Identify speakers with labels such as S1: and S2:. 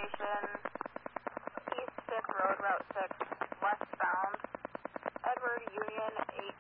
S1: Station, East 5th Road, Route 6, westbound. Edward Union